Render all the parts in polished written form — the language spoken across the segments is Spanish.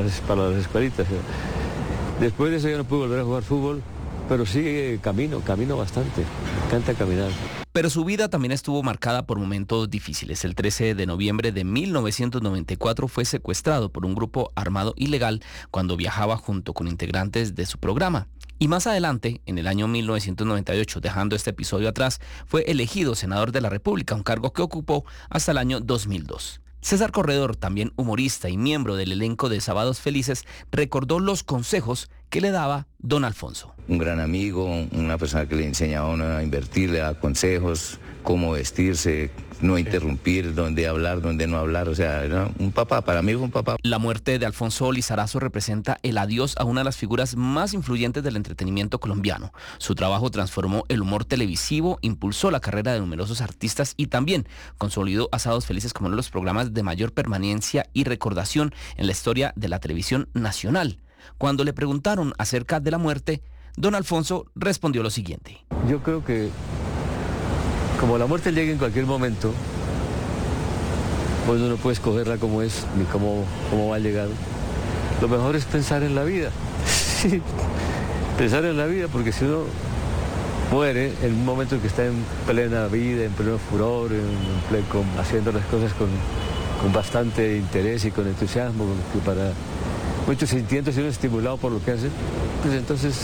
para las escuelitas. Después de eso ya no pude volver a jugar fútbol, pero sí camino bastante, me encanta caminar. Pero su vida también estuvo marcada por momentos difíciles. El 13 de noviembre de 1994 fue secuestrado por un grupo armado ilegal cuando viajaba junto con integrantes de su programa. Y más adelante, en el año 1998, dejando este episodio atrás, fue elegido senador de la República, un cargo que ocupó hasta el año 2002. César Corredor, también humorista y miembro del elenco de Sábados Felices, recordó los consejos que le daba don Alfonso. Un gran amigo, una persona que le enseñaba a uno a invertir, le daba consejos, cómo vestirse, no interrumpir, dónde hablar, dónde no hablar, o sea, era un papá, para mí fue un papá. La muerte de Alfonso Lizarazo representa el adiós a una de las figuras más influyentes del entretenimiento colombiano. Su trabajo transformó el humor televisivo, impulsó la carrera de numerosos artistas y también consolidó a Sábados Felices como uno de los programas de mayor permanencia y recordación en la historia de la televisión nacional. Cuando le preguntaron acerca de la muerte, don Alfonso respondió lo siguiente. Yo creo que como la muerte llega en cualquier momento, pues uno no puede escogerla como es, ni cómo va a llegar. Lo mejor es pensar en la vida. Sí, pensar en la vida, porque si uno muere en un momento en que está en plena vida, en pleno furor, haciendo las cosas con bastante interés y con entusiasmo, que para muchos sintiéndose uno estimulado por lo que hace, pues entonces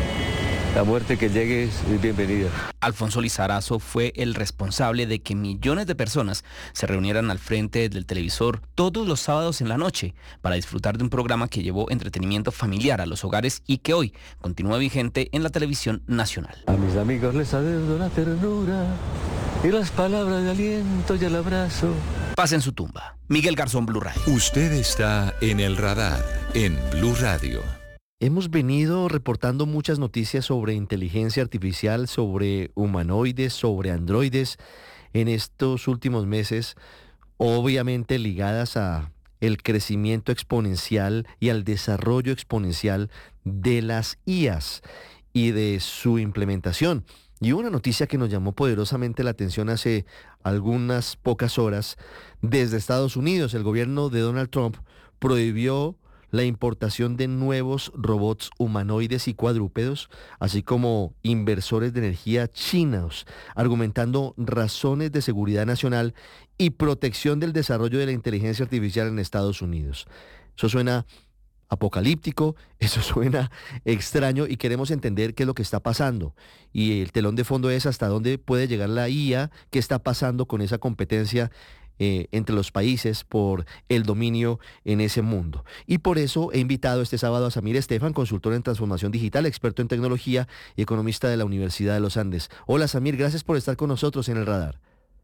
la muerte que llegue es bienvenida. Alfonso Lizarazo fue el responsable de que millones de personas se reunieran al frente del televisor todos los sábados en la noche para disfrutar de un programa que llevó entretenimiento familiar a los hogares y que hoy continúa vigente en la televisión nacional. A mis amigos les adeudo la ternura y las palabras de aliento y el abrazo. Paz en su tumba. Miguel Garzón, Blue Radio. Usted está en el radar en Blue Radio. Hemos venido reportando muchas noticias sobre inteligencia artificial, sobre humanoides, sobre androides en estos últimos meses, obviamente ligadas a el crecimiento exponencial y al desarrollo exponencial de las IAs y de su implementación. Y una noticia que nos llamó poderosamente la atención hace algunas pocas horas, desde Estados Unidos, el gobierno de Donald Trump prohibió la importación de nuevos robots humanoides y cuadrúpedos, así como inversores de energía chinos, argumentando razones de seguridad nacional y protección del desarrollo de la inteligencia artificial en Estados Unidos. Eso suena apocalíptico, eso suena extraño y queremos entender qué es lo que está pasando. Y el telón de fondo es hasta dónde puede llegar la IA, qué está pasando con esa competencia entre los países por el dominio en ese mundo. Y por eso he invitado este sábado a Samir Estefan, consultor en transformación digital, experto en tecnología y economista de la Universidad de los Andes. Hola Samir, gracias por estar con nosotros en el radar.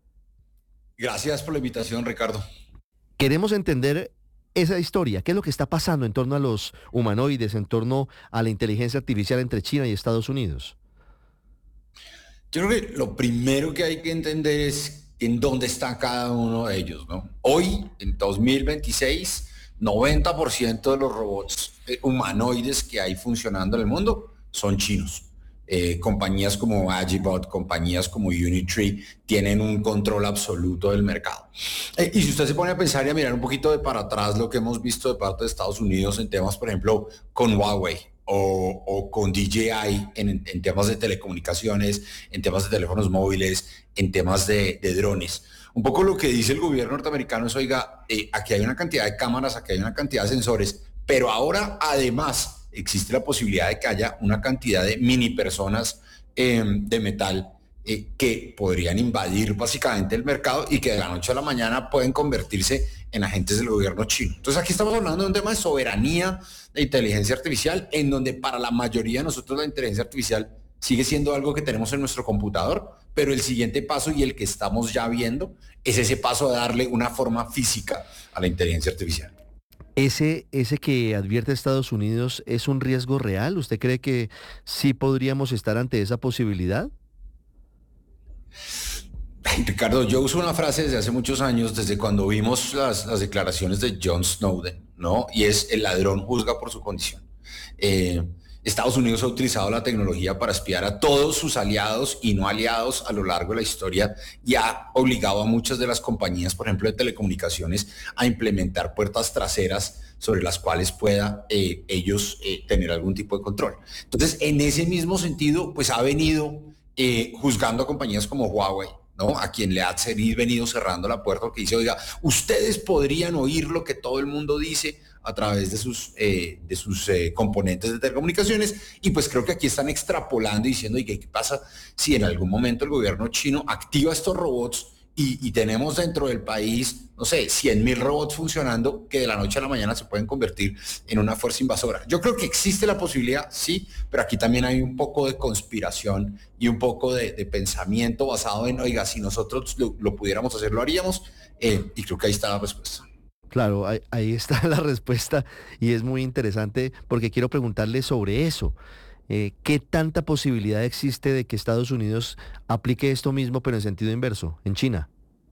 Gracias por la invitación, Ricardo. Queremos entender esa historia, qué es lo que está pasando en torno a los humanoides, en torno a la inteligencia artificial entre China y Estados Unidos. Yo creo que lo primero que hay que entender es en dónde está cada uno de ellos, ¿no? Hoy, en 2026, 90% de los robots humanoides que hay funcionando en el mundo son chinos. Compañías como Agibot, compañías como Unitree tienen un control absoluto del mercado. Y si usted se pone a pensar y a mirar un poquito de para atrás lo que hemos visto de parte de Estados Unidos en temas, por ejemplo, con Huawei o con DJI en temas de telecomunicaciones, en temas de teléfonos móviles, en temas de drones. Un poco lo que dice el gobierno norteamericano es, oiga, aquí hay una cantidad de cámaras, aquí hay una cantidad de sensores, pero ahora además existe la posibilidad de que haya una cantidad de mini personas de metal que podrían invadir básicamente el mercado y que de la noche a la mañana pueden convertirse en agentes del gobierno chino. Entonces aquí estamos hablando de un tema de soberanía de inteligencia artificial, en donde para la mayoría de nosotros la inteligencia artificial sigue siendo algo que tenemos en nuestro computador, pero el siguiente paso y el que estamos ya viendo es ese paso de darle una forma física a la inteligencia artificial. Ese que advierte Estados Unidos es un riesgo real. ¿Usted cree que sí podríamos estar ante esa posibilidad? Ricardo, yo uso una frase desde hace muchos años, desde cuando vimos las declaraciones de John Snowden, ¿no? Y es: el ladrón juzga por su condición. Estados Unidos ha utilizado la tecnología para espiar a todos sus aliados y no aliados a lo largo de la historia y ha obligado a muchas de las compañías, por ejemplo, de telecomunicaciones, a implementar puertas traseras sobre las cuales pueda ellos tener algún tipo de control. Entonces, en ese mismo sentido, pues ha venido juzgando a compañías como Huawei, ¿no? A quien le ha venido cerrando la puerta, porque dice, oiga, ustedes podrían oír lo que todo el mundo dice a través de sus componentes de telecomunicaciones, y pues creo que aquí están extrapolando y diciendo, ¿y qué pasa si en algún momento el gobierno chino activa estos robots y tenemos dentro del país, no sé, 100.000 robots funcionando que de la noche a la mañana se pueden convertir en una fuerza invasora? Yo creo que existe la posibilidad, sí, pero aquí también hay un poco de conspiración y un poco de pensamiento basado en, oiga, si nosotros lo pudiéramos hacer, lo haríamos, y creo que ahí está la respuesta. Claro, ahí está la respuesta y es muy interesante porque quiero preguntarle sobre eso. ¿Qué tanta posibilidad existe de que Estados Unidos aplique esto mismo, pero en sentido inverso, en China?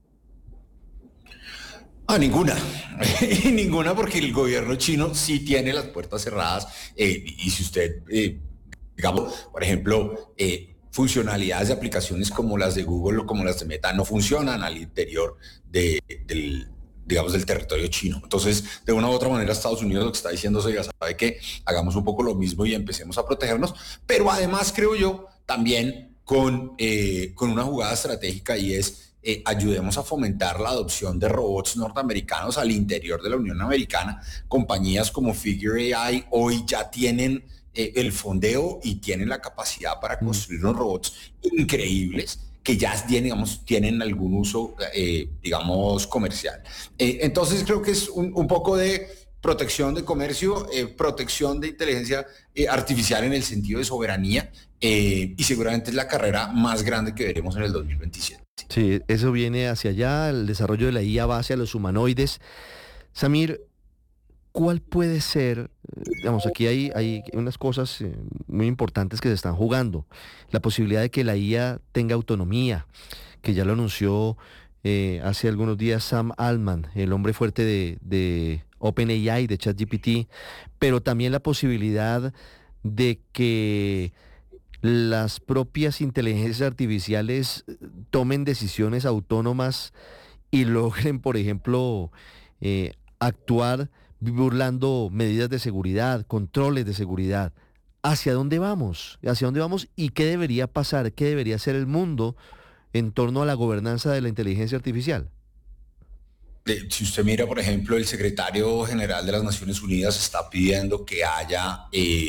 Ninguna. Ninguna, porque el gobierno chino sí tiene las puertas cerradas. Y si usted, digamos, por ejemplo, funcionalidades de aplicaciones como las de Google o como las de Meta no funcionan al interior del territorio chino. Entonces, de una u otra manera, Estados Unidos lo que está diciendo es, ya sabe que hagamos un poco lo mismo y empecemos a protegernos, pero además creo yo también con una jugada estratégica, y es ayudemos a fomentar la adopción de robots norteamericanos al interior de la Unión Americana. Compañías como Figure AI hoy ya tienen el fondeo y tienen la capacidad para construir unos robots increíbles que ya tienen algún uso, comercial. Entonces creo que es un poco de protección de comercio, protección de inteligencia artificial en el sentido de soberanía, y seguramente es la carrera más grande que veremos en el 2027. Sí, eso viene hacia allá, el desarrollo de la IA va hacia los humanoides. Samir, ¿cuál puede ser? Digamos, aquí hay unas cosas muy importantes que se están jugando. La posibilidad de que la IA tenga autonomía, que ya lo anunció hace algunos días Sam Altman, el hombre fuerte de OpenAI, de ChatGPT, pero también la posibilidad de que las propias inteligencias artificiales tomen decisiones autónomas y logren, por ejemplo, actuar burlando medidas de seguridad, controles de seguridad. ¿Hacia dónde vamos? ¿Hacia dónde vamos? ¿Y qué debería pasar? ¿Qué debería hacer el mundo en torno a la gobernanza de la inteligencia artificial? Si usted mira, por ejemplo, el secretario general de las Naciones Unidas está pidiendo que haya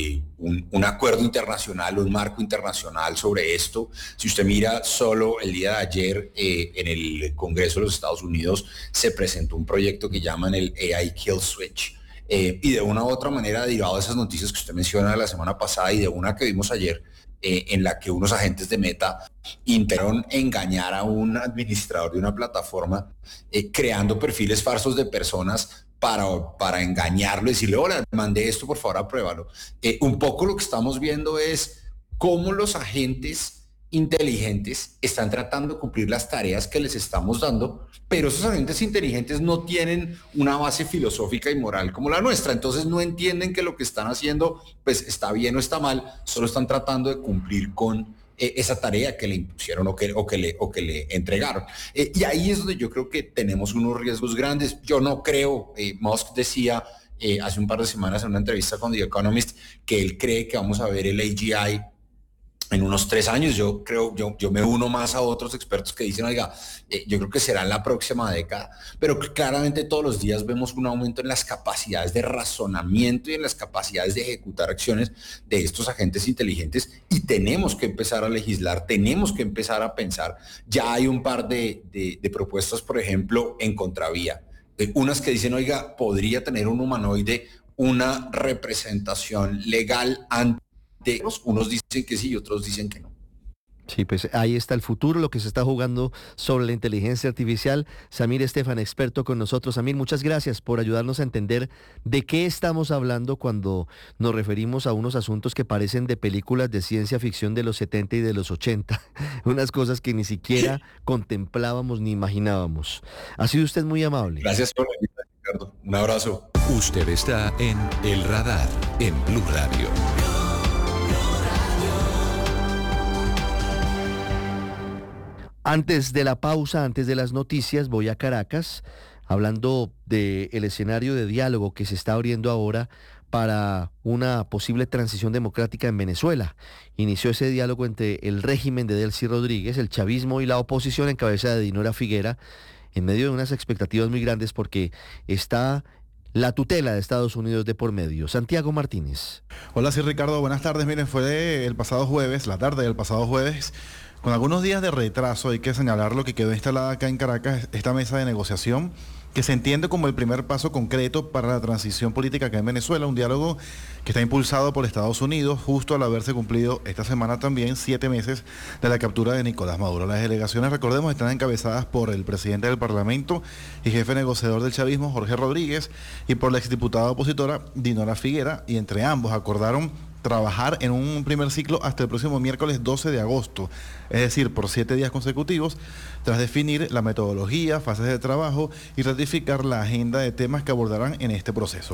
un acuerdo internacional, un marco internacional sobre esto. Si usted mira, solo el día de ayer en el Congreso de los Estados Unidos se presentó un proyecto que llaman el AI Kill Switch. Y de una u otra manera, derivado de esas noticias que usted menciona la semana pasada y de una que vimos ayer, en la que unos agentes de Meta intentaron engañar a un administrador de una plataforma, creando perfiles falsos de personas para engañarlo y decirle, hola, mandé esto, por favor, apruébalo. Un poco lo que estamos viendo es cómo los agentes inteligentes están tratando de cumplir las tareas que les estamos dando, pero esos agentes inteligentes no tienen una base filosófica y moral como la nuestra, entonces no entienden que lo que están haciendo pues está bien o está mal, solo están tratando de cumplir con esa tarea que le impusieron o que le entregaron. Y ahí es donde yo creo que tenemos unos riesgos grandes. Yo no creo, Musk decía hace un par de semanas en una entrevista con The Economist, que él cree que vamos a ver el AGI en unos 3 años. Yo me uno más a otros expertos que dicen, oiga, yo creo que será en la próxima década, pero claramente todos los días vemos un aumento en las capacidades de razonamiento y en las capacidades de ejecutar acciones de estos agentes inteligentes, y tenemos que empezar a legislar, tenemos que empezar a pensar. Ya hay un par de propuestas, por ejemplo, en contravía. Unas que dicen, oiga, podría tener un humanoide una representación legal ante unos dicen que sí y otros dicen que no. Sí, pues ahí está el futuro, lo que se está jugando sobre la inteligencia artificial. Samir Estefan, experto con nosotros. Samir, muchas gracias por ayudarnos a entender de qué estamos hablando cuando nos referimos a unos asuntos que parecen de películas de ciencia ficción de los 70 y de los 80. Unas cosas que ni siquiera contemplábamos ni imaginábamos. Ha sido usted muy amable. Gracias por la invitación, Ricardo. Un abrazo. Usted está en El Radar, en Blue Radio. Antes de la pausa, antes de las noticias, voy a Caracas hablando del escenario de diálogo que se está abriendo ahora para una posible transición democrática en Venezuela. Inició ese diálogo entre el régimen de Delcy Rodríguez, el chavismo y la oposición en cabeza de Dinora Figuera, en medio de unas expectativas muy grandes porque está la tutela de Estados Unidos de por medio. Santiago Martínez. Hola, sí, Ricardo, buenas tardes. Miren, fue el pasado jueves, la tarde del pasado jueves, con algunos días de retraso, hay que señalar lo que quedó instalada acá en Caracas, esta mesa de negociación, que se entiende como el primer paso concreto para la transición política acá en Venezuela, un diálogo que está impulsado por Estados Unidos, justo al haberse cumplido esta semana también 7 meses de la captura de Nicolás Maduro. Las delegaciones, recordemos, están encabezadas por el presidente del Parlamento y jefe negociador del chavismo, Jorge Rodríguez, y por la exdiputada opositora Dinora Figuera, y entre ambos acordaron trabajar en un primer ciclo hasta el próximo miércoles 12 de agosto, es decir, por 7 días consecutivos, tras definir la metodología, fases de trabajo y ratificar la agenda de temas que abordarán en este proceso.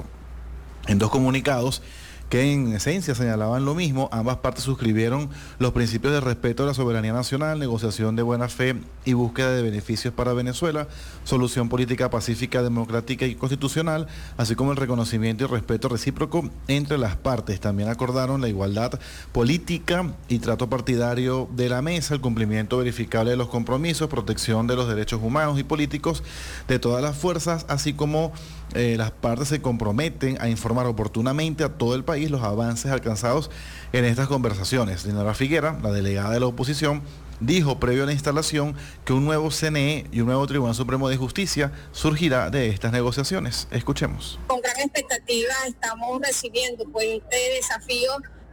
En 2 comunicados que en esencia señalaban lo mismo, ambas partes suscribieron los principios de respeto a la soberanía nacional, negociación de buena fe y búsqueda de beneficios para Venezuela, solución política pacífica, democrática y constitucional, así como el reconocimiento y respeto recíproco entre las partes. También acordaron la igualdad política y trato partidario de la mesa, el cumplimiento verificable de los compromisos, protección de los derechos humanos y políticos de todas las fuerzas, así como las partes se comprometen a informar oportunamente a todo el país los avances alcanzados en estas conversaciones. Dinora Figuera, la delegada de la oposición, dijo previo a la instalación que un nuevo CNE y un nuevo Tribunal Supremo de Justicia surgirá de estas negociaciones. Escuchemos. Con gran expectativa estamos recibiendo pues este desafío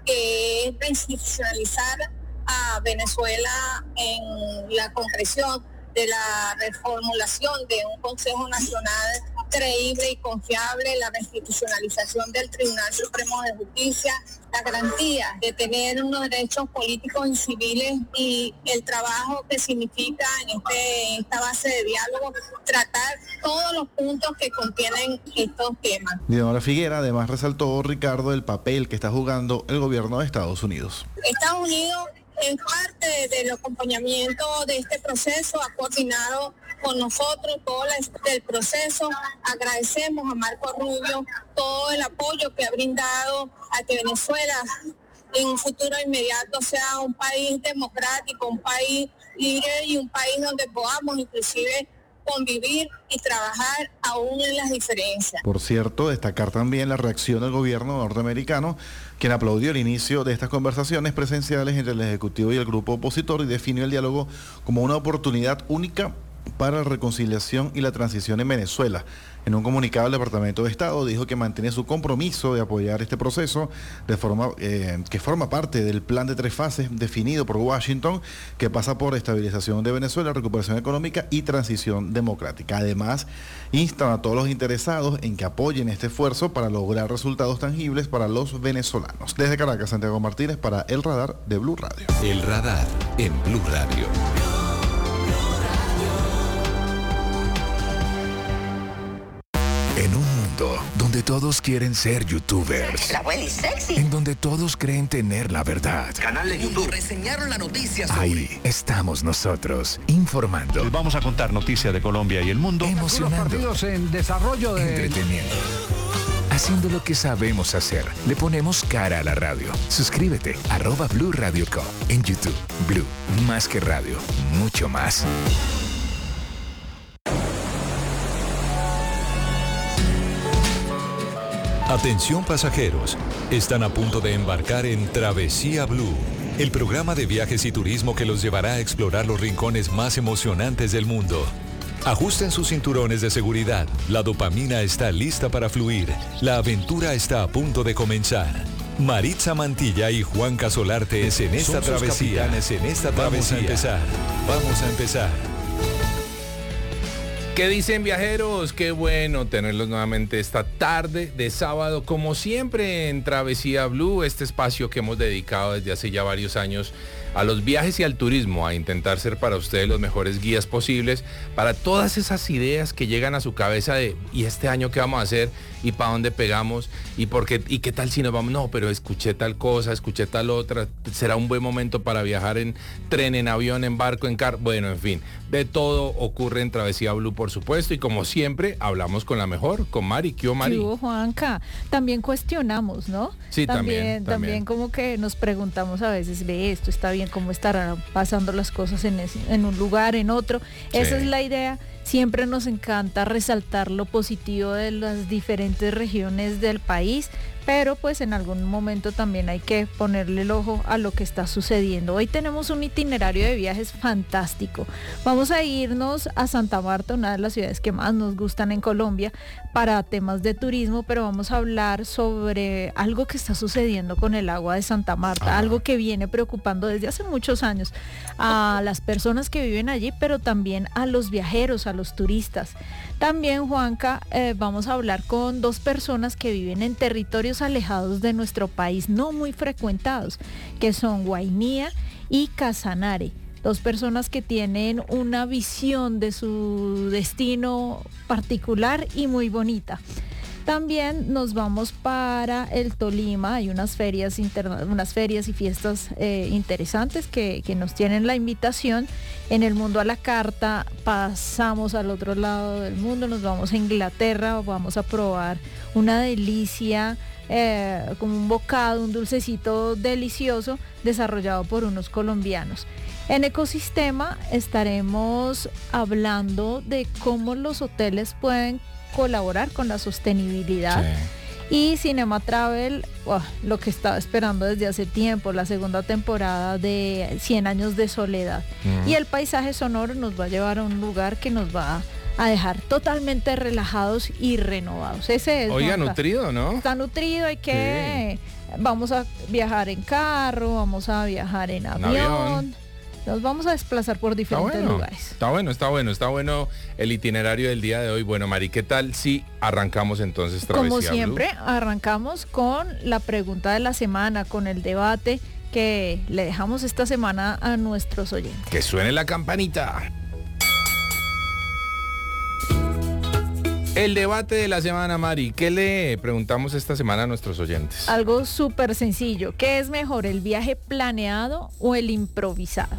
que es reinstitucionalizar a Venezuela en la concreción de la reformulación de un Consejo Nacional creíble y confiable, la reinstitucionalización del Tribunal Supremo de Justicia, la garantía de tener unos derechos políticos y civiles y el trabajo que significa en esta base de diálogo, tratar todos los puntos que contienen estos temas. Dinora Figuera además resaltó, Ricardo, el papel que está jugando el gobierno de Estados Unidos. Estados Unidos, en parte del acompañamiento de este proceso, ha coordinado con nosotros todo el proceso. Agradecemos a Marco Rubio todo el apoyo que ha brindado a que Venezuela en un futuro inmediato sea un país democrático, un país libre y un país donde podamos inclusive convivir y trabajar aún en las diferencias. Por cierto, destacar también la reacción del gobierno norteamericano, quien aplaudió el inicio de estas conversaciones presenciales entre el Ejecutivo y el grupo opositor y definió el diálogo como una oportunidad única para la reconciliación y la transición en Venezuela. En un comunicado, el Departamento de Estado dijo que mantiene su compromiso de apoyar este proceso de forma que forma parte del plan de 3 fases definido por Washington, que pasa por estabilización de Venezuela, recuperación económica y transición democrática. Además, instan a todos los interesados en que apoyen este esfuerzo para lograr resultados tangibles para los venezolanos. Desde Caracas, Santiago Martínez para El Radar de Blue Radio. El Radar en Blue Radio. En un mundo donde todos quieren ser youtubers, la abuela es sexy, en donde todos creen tener la verdad, canal de YouTube, reseñaron la noticia sobre... Ahí estamos nosotros, informando. Les vamos a contar noticias de Colombia y el mundo. Emocionando. Partidos en desarrollo de... Entreteniendo. Haciendo lo que sabemos hacer. Le ponemos cara a la radio. Suscríbete, @Blue Radio Co. En YouTube. Blue, más que radio, mucho más. Atención pasajeros, están a punto de embarcar en Travesía Blue, el programa de viajes y turismo que los llevará a explorar los rincones más emocionantes del mundo. Ajusten sus cinturones de seguridad, la dopamina está lista para fluir, la aventura está a punto de comenzar. Maritza Mantilla y Juan Casolarte es en esta travesía. Vamos a empezar. ¿Qué dicen, viajeros? Qué bueno tenerlos nuevamente esta tarde de sábado, como siempre en Travesía Blue, este espacio que hemos dedicado desde hace ya varios años a los viajes y al turismo, a intentar ser para ustedes los mejores guías posibles para todas esas ideas que llegan a su cabeza de ¿y este año qué vamos a hacer? ¿Y para dónde pegamos? ¿Y por qué? ¿Y qué tal si nos vamos? No, pero escuché tal cosa, escuché tal otra, será un buen momento para viajar en tren, en avión, en barco, en carro, bueno, en fin, de todo ocurre en Travesía Blue por supuesto, y como siempre, hablamos con la mejor, con Mari. ¿Qué hubo, Mari? ¿Qué hubo, Juanca? También cuestionamos, ¿no? Sí, también como que nos preguntamos a veces, ve, esto está bien, cómo estarán pasando las cosas en un lugar, en otro. Sí. Esa es la idea. Siempre nos encanta resaltar lo positivo de las diferentes regiones del país, pero pues en algún momento también hay que ponerle el ojo a lo que está sucediendo. Hoy tenemos un itinerario de viajes fantástico. Vamos a irnos a Santa Marta, una de las ciudades que más nos gustan en Colombia, para temas de turismo, pero vamos a hablar sobre algo que está sucediendo con el agua de Santa Marta, algo que viene preocupando desde hace muchos años a las personas que viven allí, pero también a los viajeros, a los turistas. También, Juanca, vamos a hablar con dos personas que viven en territorios alejados de nuestro país, no muy frecuentados, que son Guainía y Casanare. Dos personas que tienen una visión de su destino particular y muy bonita. También nos vamos para el Tolima, hay unas ferias y fiestas interesantes que nos tienen la invitación. En el mundo a la carta pasamos al otro lado del mundo, nos vamos a Inglaterra, vamos a probar una delicia, como un bocado, un dulcecito delicioso desarrollado por unos colombianos. En Ecosistema estaremos hablando de cómo los hoteles pueden colaborar con la sostenibilidad. Sí. Y Cinema Travel, lo que estaba esperando desde hace tiempo, la segunda temporada de 100 años de soledad. Y el paisaje sonoro nos va a llevar a un lugar que nos va a dejar totalmente relajados y renovados. Ese es. Oiga, nutrido, ¿no? Está nutrido, hay que... Sí. Vamos a viajar en carro, vamos a viajar en avión. Nos vamos a desplazar por diferentes lugares. Está bueno el itinerario del día de hoy. Bueno, Mari, ¿qué tal si arrancamos entonces Travesía Como siempre, Blue? Arrancamos con la pregunta de la semana, con el debate que le dejamos esta semana a nuestros oyentes. Que suene la campanita. El debate de la semana, Mari. ¿Qué le preguntamos esta semana a nuestros oyentes? Algo súper sencillo. ¿Qué es mejor, el viaje planeado o el improvisado?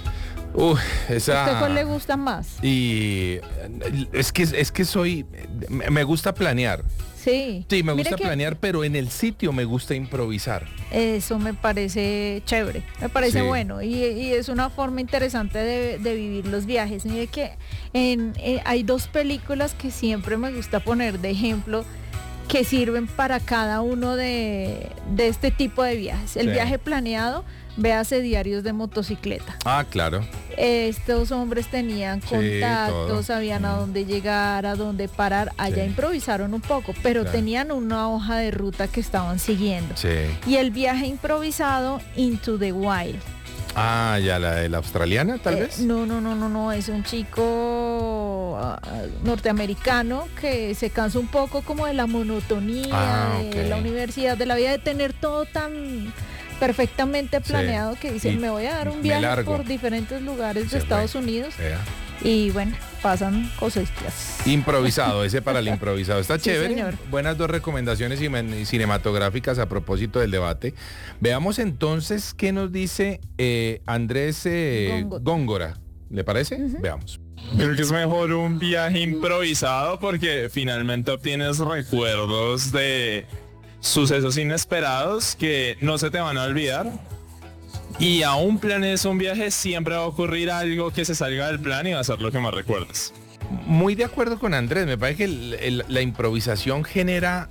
Esa... ¿Usted cuál le gusta más? Y es que me gusta planear. Sí. Sí, me gusta planear, pero en el sitio me gusta improvisar. Eso me parece chévere, me parece bueno y es una forma interesante de vivir los viajes. Mire que hay dos películas que siempre me gusta poner de ejemplo que sirven para cada uno de este tipo de viajes. El viaje planeado, véase Diarios de Motocicleta. Claro. Estos hombres tenían contactos, sabían a dónde llegar, a dónde parar. Allá improvisaron un poco, pero tenían una hoja de ruta que estaban siguiendo. Sí. Y el viaje improvisado, Into the Wild. Ya la de la australiana, tal vez. No, es un chico norteamericano que se cansa un poco como de la monotonía de la universidad, de la vida, de tener todo tan perfectamente planeado, que dice, me voy a dar un viaje por diferentes lugares de Estados Unidos. Y bueno, pasan cositas. Improvisado, ese para el improvisado. Está chévere. Señor. Buenas dos recomendaciones cinematográficas a propósito del debate. Veamos entonces qué nos dice Andrés Góngora. ¿Le parece? Veamos. Creo que es mejor un viaje improvisado porque finalmente obtienes recuerdos de sucesos inesperados que no se te van a olvidar. Y aún planees un viaje, siempre va a ocurrir algo que se salga del plan y va a ser lo que más recuerdes. Muy de acuerdo con Andrés, me parece que la improvisación genera,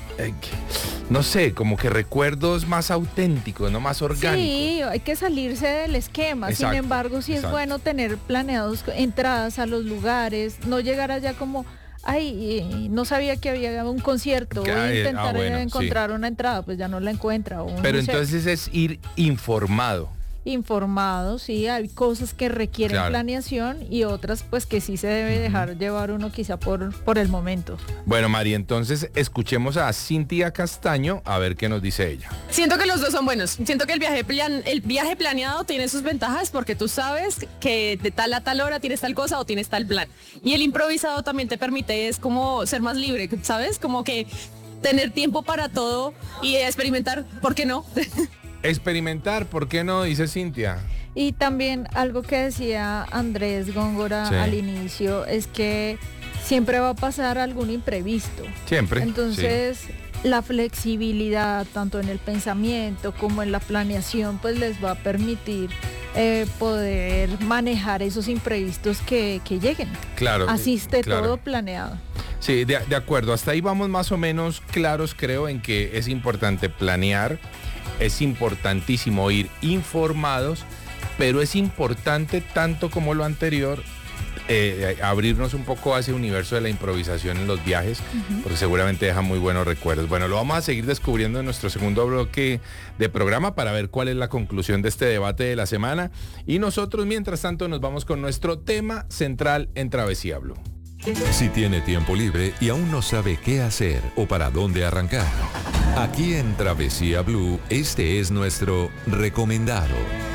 no sé, como que recuerdos más auténticos, no más orgánicos. Sí, hay que salirse del esquema. Exacto, sin embargo, sí es bueno tener planeados entradas a los lugares, no llegar allá como... no sabía que había un concierto, voy a intentar encontrar una entrada, pues ya no la encuentra. Pero entonces es ir informado. Informado, sí, hay cosas que requieren planeación y otras pues que sí se debe dejar llevar uno quizá por el momento. Bueno, Mari, entonces escuchemos a Cintia Castaño a ver qué nos dice ella. Siento que los dos son buenos. Siento que el viaje planeado tiene sus ventajas porque tú sabes que de tal a tal hora tienes tal cosa o tienes tal plan. Y el improvisado también te permite, es como ser más libre, ¿sabes? Como que tener tiempo para todo y experimentar, ¿por qué no? Experimentar, ¿por qué no? Dice Cintia. Y también algo que decía Andrés Góngora al inicio es que siempre va a pasar algún imprevisto. Siempre. Entonces, la flexibilidad, tanto en el pensamiento como en la planeación, pues les va a permitir poder manejar esos imprevistos que lleguen. Claro. Así esté todo planeado. Sí, de acuerdo. Hasta ahí vamos más o menos claros, creo, en que es importante planear, es importantísimo ir informados, pero es importante, tanto como lo anterior, abrirnos un poco a ese universo de la improvisación en los viajes, porque seguramente deja muy buenos recuerdos. Bueno, lo vamos a seguir descubriendo en nuestro segundo bloque de programa para ver cuál es la conclusión de este debate de la semana. Y nosotros, mientras tanto, nos vamos con nuestro tema central en Travesía Blue. Si tiene tiempo libre y aún no sabe qué hacer o para dónde arrancar, aquí en Travesía Blue, este es nuestro recomendado.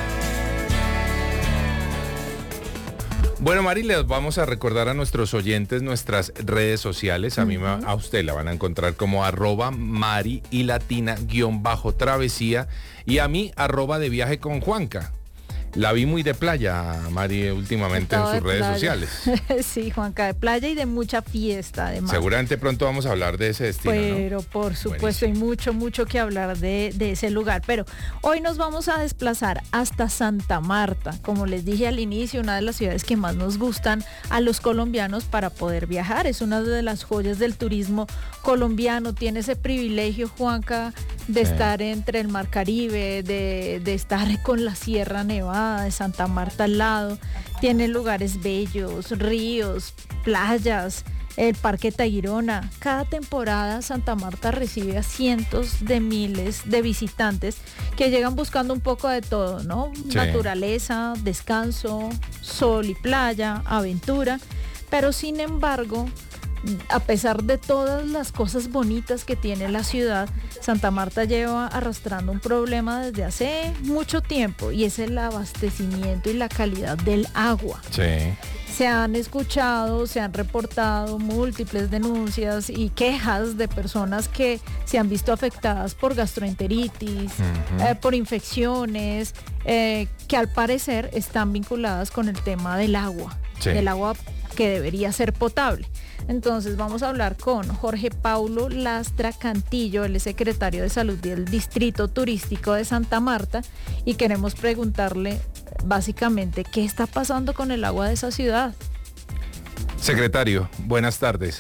Bueno, Mari, les vamos a recordar a nuestros oyentes nuestras redes sociales. A usted la van a encontrar como @Mari y Latina_travesía, y a mí @de viaje con Juanca. La vi muy de playa, Mari, últimamente en sus redes sociales. Sí, Juanca, de playa y de mucha fiesta, además. Seguramente pronto vamos a hablar de ese destino, pero, ¿no? por supuesto, buenísimo. Hay mucho que hablar de ese lugar. Pero hoy nos vamos a desplazar hasta Santa Marta. Como les dije al inicio, una de las ciudades que más nos gustan a los colombianos para poder viajar. Es una de las joyas del turismo colombiano. Tiene ese privilegio, Juanca, de estar entre el Mar Caribe, de estar con la Sierra Nevada de Santa Marta al lado. Tiene lugares bellos, ríos, playas, el Parque Tayrona. Cada temporada Santa Marta recibe a cientos de miles de visitantes que llegan buscando un poco de todo, ¿no? Sí. Naturaleza, descanso, sol y playa, aventura. Pero sin embargo, a pesar de todas las cosas bonitas que tiene la ciudad, Santa Marta lleva arrastrando un problema desde hace mucho tiempo, y es el abastecimiento y la calidad del agua. Sí. Se han escuchado, se han reportado múltiples denuncias y quejas de personas que se han visto afectadas por gastroenteritis, por infecciones, que al parecer están vinculadas con el tema del agua, del agua que debería ser potable. Entonces vamos a hablar con Jorge Paulo Lastra Cantillo, él es secretario de Salud del Distrito Turístico de Santa Marta, y queremos preguntarle básicamente qué está pasando con el agua de esa ciudad. Secretario, buenas tardes.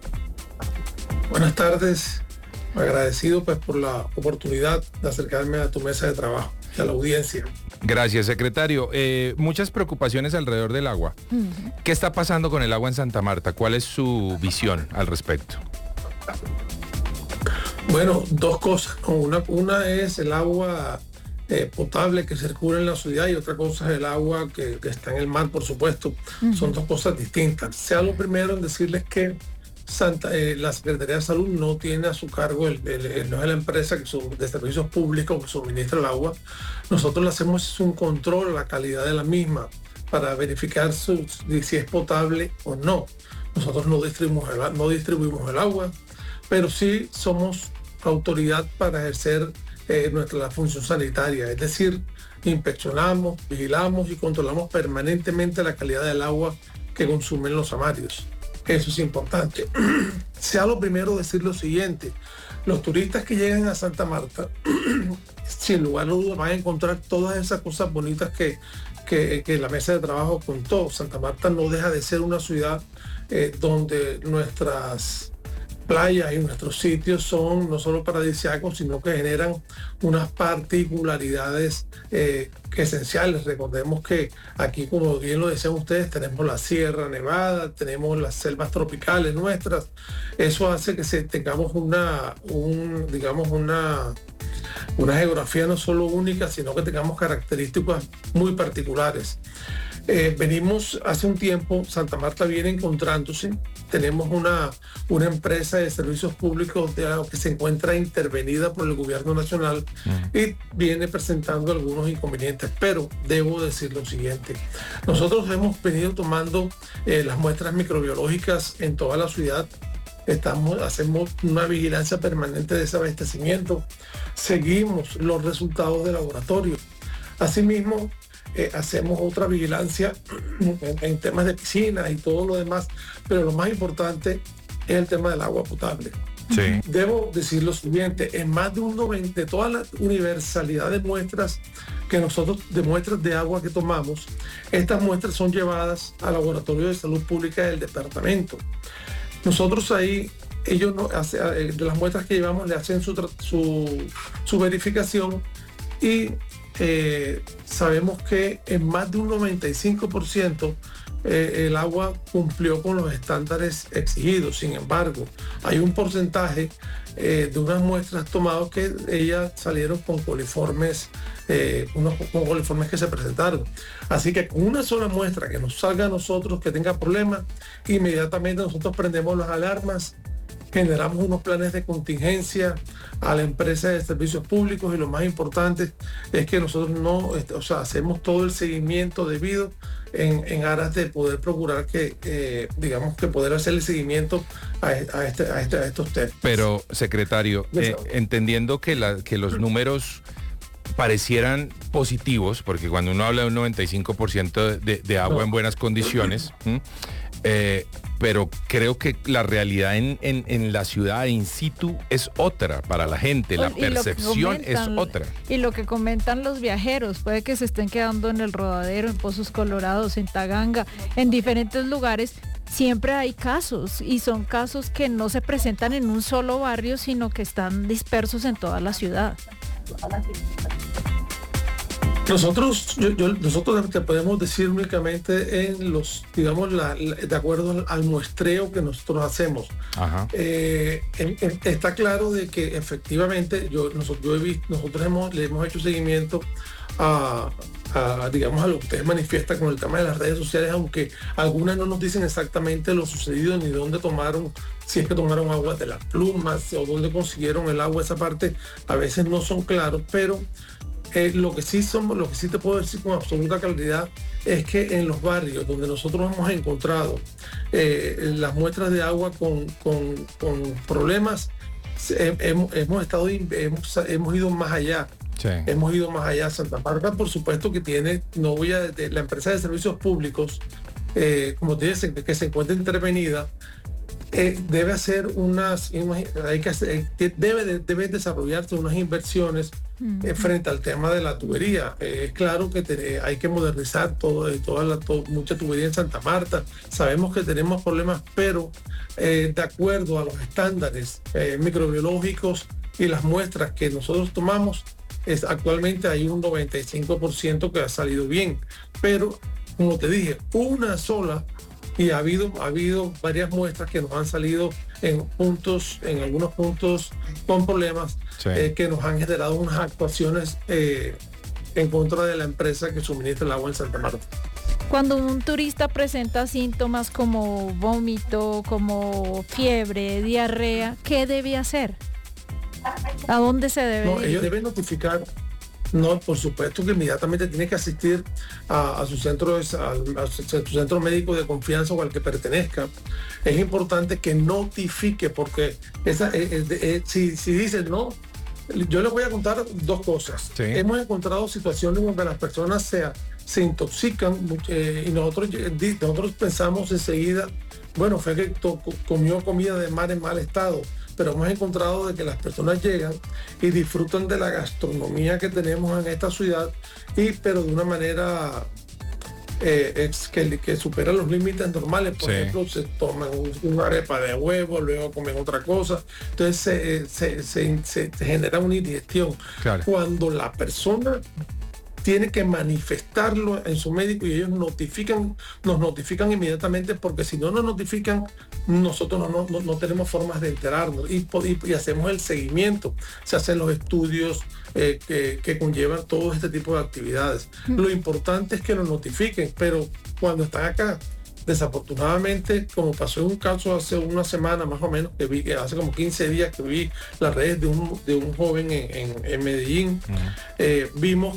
Buenas tardes, agradecido pues por la oportunidad de acercarme a tu mesa de trabajo y a la audiencia. Gracias, secretario. Muchas preocupaciones alrededor del agua. ¿Qué está pasando con el agua en Santa Marta? ¿Cuál es su visión al respecto? Bueno, dos cosas. Una es el agua potable que circula en la ciudad, y otra cosa es el agua que está en el mar, por supuesto. Son dos cosas distintas. Sea lo primero en decirles que la Secretaría de Salud no tiene a su cargo, no es la empresa de servicios públicos que suministra el agua.Nosotros le hacemos un control a la calidad de la misma para verificar si es potable o no. Nosotros no distribuimos el agua, pero sí somos autoridad para ejercer nuestra función sanitaria, es decir, inspeccionamos, vigilamos y controlamos permanentemente la calidad del agua que consumen los samarios. Eso es importante. Sea lo primero decir lo siguiente: los turistas que llegan a Santa Marta, sin lugar a dudas, van a encontrar todas esas cosas bonitas que la mesa de trabajo contó. Santa Marta no deja de ser una ciudad donde nuestras playas y nuestros sitios son no solo paradisíacos, sino que generan unas particularidades esenciales. Recordemos que aquí, como bien lo decían ustedes, tenemos la Sierra Nevada, tenemos las selvas tropicales nuestras. Eso hace que tengamos una geografía no solo única, sino que tengamos características muy particulares. Venimos hace un tiempo, Santa Marta viene encontrándose, tenemos una empresa de servicios públicos que se encuentra intervenida por el gobierno nacional y viene presentando algunos inconvenientes, pero debo decir lo siguiente: nosotros hemos venido tomando las muestras microbiológicas en toda la ciudad. Hacemos una vigilancia permanente de ese abastecimiento, seguimos los resultados de laboratorio. Asimismo, hacemos otra vigilancia en temas de piscinas y todo lo demás, pero lo más importante es el tema del agua potable. Sí. Debo decir lo siguiente, en más de un 90%, de toda la universalidad de muestras que nosotros, de muestras de agua que tomamos, estas muestras son llevadas al Laboratorio de Salud Pública del departamento. Nosotros ahí, ellos de las muestras que llevamos le hacen su verificación y sabemos que en más de un 95% el agua cumplió con los estándares exigidos. Sin embargo, hay un porcentaje de unas muestras tomadas que ellas salieron con coliformes, con coliformes que se presentaron. Así que con una sola muestra que nos salga a nosotros que tenga problemas, inmediatamente nosotros prendemos las alarmas, generamos unos planes de contingencia a la empresa de servicios públicos y lo más importante es que nosotros hacemos todo el seguimiento debido en aras de poder procurar que, digamos, que poder hacer el seguimiento a estos temas. Pero, secretario, entendiendo que los números parecieran positivos, porque cuando uno habla de un 95% de agua en buenas condiciones, pero creo que la realidad en la ciudad in situ es otra para la gente, la percepción es otra. Y lo que comentan los viajeros, puede que se estén quedando en el Rodadero, en Pozos Colorados, en Taganga, en diferentes lugares. Siempre hay casos y son casos que no se presentan en un solo barrio, sino que están dispersos en toda la ciudad. Nosotros te podemos decir únicamente en los, digamos, de acuerdo al muestreo que nosotros hacemos. Está claro de que efectivamente nosotros le hemos hecho seguimiento digamos, a lo que ustedes manifiestan con el tema de las redes sociales, aunque algunas no nos dicen exactamente lo sucedido ni dónde tomaron, si es que tomaron agua de las plumas o dónde consiguieron el agua. Esa parte a veces no son claros, pero lo que sí te puedo decir con absoluta claridad es que en los barrios donde nosotros hemos encontrado las muestras de agua con problemas, hemos ido más allá. Sí. Hemos ido más allá. Santa Marta, por supuesto que tiene, la empresa de servicios públicos, como te dicen, que se encuentra intervenida, debe hacer debe desarrollarse unas inversiones frente al tema de la tubería. Es claro que hay que modernizar mucha tubería en Santa Marta. Sabemos que tenemos problemas, pero de acuerdo a los estándares microbiológicos y las muestras que nosotros tomamos, actualmente hay un 95% que ha salido bien, pero como te dije, una sola, y ha habido varias muestras que nos han salido en algunos puntos con problemas, sí, que nos han generado unas actuaciones en contra de la empresa que suministra el agua en Santa Marta. Cuando un turista presenta síntomas como vómito, como fiebre, diarrea, ¿qué debe hacer? ¿A dónde se debe ir? Ellos deben notificar. No, por supuesto que inmediatamente tiene que asistir a su centro médico de confianza o al que pertenezca. Es importante que notifique, porque si dicen no, yo les voy a contar dos cosas. Sí. Hemos encontrado situaciones donde las personas se intoxican y nosotros pensamos enseguida, bueno, fue que comió comida de mar en mal estado. Pero hemos encontrado de que las personas llegan y disfrutan de la gastronomía que tenemos en esta ciudad, pero de una manera que supera los límites normales. Por ejemplo, se toman una arepa de huevo, luego comen otra cosa. Entonces se genera una indigestión. Claro. Cuando la persona tiene que manifestarlo en su médico y ellos nos notifican inmediatamente, porque si no nos notifican, nosotros no tenemos formas de enterarnos y hacemos el seguimiento. Se hacen los estudios que conllevan todo este tipo de actividades. Lo importante es que nos notifiquen, pero cuando están acá, desafortunadamente, como pasó en un caso hace una semana más o menos, que vi, hace como 15 días que vi las redes de un joven en Medellín, vimos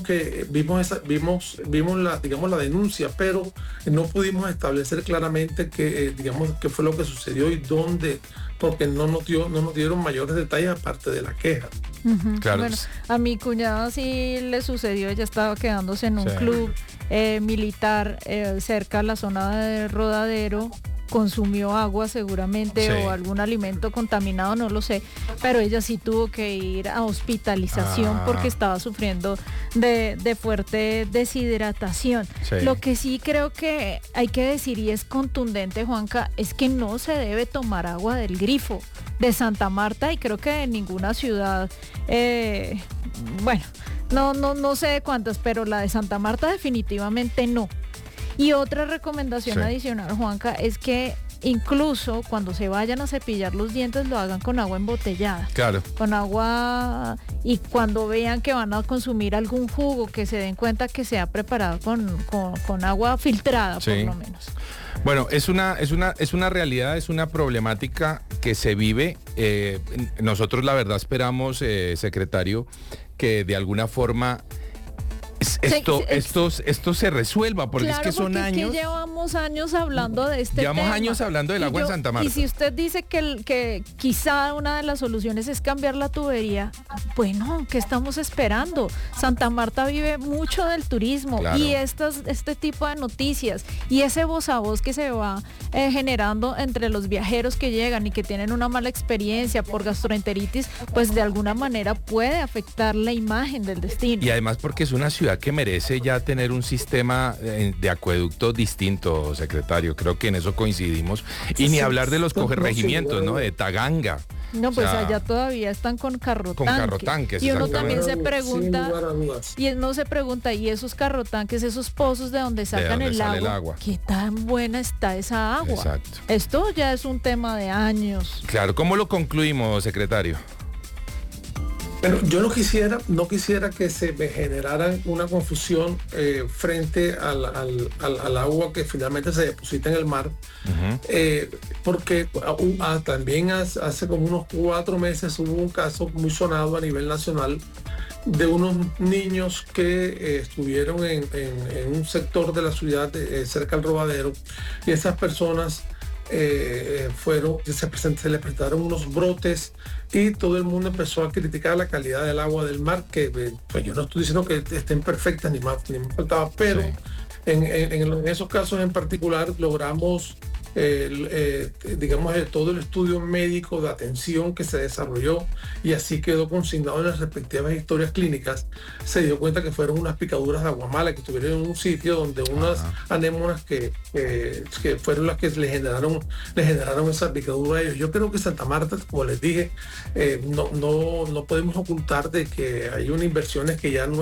la denuncia, pero no pudimos establecer claramente qué fue lo que sucedió y dónde porque no nos dieron mayores detalles aparte de la queja. Claro. Bueno, a mi cuñada sí le sucedió, ella estaba quedándose en un club militar cerca a la zona de Rodadero, consumió agua seguramente o algún alimento contaminado, no lo sé, pero ella sí tuvo que ir a hospitalización porque estaba sufriendo de fuerte deshidratación. Lo que sí creo que hay que decir, y es contundente, Juanca, es que no se debe tomar agua del grifo de Santa Marta, y creo que de ninguna ciudad, bueno, no sé de cuántas, pero la de Santa Marta definitivamente no. Y otra recomendación adicional, Juanca, es que incluso cuando se vayan a cepillar los dientes lo hagan con agua embotellada. Claro. Con agua, y cuando vean que van a consumir algún jugo, que se den cuenta que se ha preparado con agua filtrada, por lo menos. Bueno, es una realidad, es una problemática que se vive. Nosotros la verdad esperamos, secretario, que de alguna forma esto se resuelva, porque claro, es que son años. Es que llevamos años hablando de este Llevamos tema. años hablando del agua en Santa Marta. Y si usted dice que quizá una de las soluciones es cambiar la tubería, bueno, ¿qué estamos esperando? Santa Marta vive mucho del turismo, claro. Y este tipo de noticias y ese voz a voz que se va generando entre los viajeros que llegan y que tienen una mala experiencia por gastroenteritis, pues de alguna manera puede afectar la imagen del destino. Y además porque es una ciudad que merece ya tener un sistema de acueducto distinto, secretario. Creo que en eso coincidimos. Y ni hablar de los corregimientos, ¿no? De Taganga. No, pues allá todavía están con carrotanques. Con carrotanques, y uno también se pregunta, y uno se pregunta, ¿y esos carrotanques, esos pozos de donde sacan el agua, qué tan buena está esa agua? Exacto. Esto ya es un tema de años. Claro, ¿cómo lo concluimos, secretario? Pero yo no quisiera que se me generara una confusión frente al agua que finalmente se deposita en el mar, porque también hace como unos 4 meses hubo un caso muy sonado a nivel nacional de unos niños que estuvieron en un sector de la ciudad cerca al Rodadero, y esas personas se les presentaron unos brotes y todo el mundo empezó a criticar la calidad del agua del mar, que pues yo no estoy diciendo que estén perfectas ni más faltaba, pero en esos casos en particular logramos todo el estudio médico de atención que se desarrolló, y así quedó consignado en las respectivas historias clínicas. Se dio cuenta que fueron unas picaduras de agua mala que estuvieron en un sitio donde unas anémonas que fueron las que le generaron esa picadura a ellos. Yo creo que Santa Marta, como les dije, no podemos ocultar de que hay unas inversiones que ya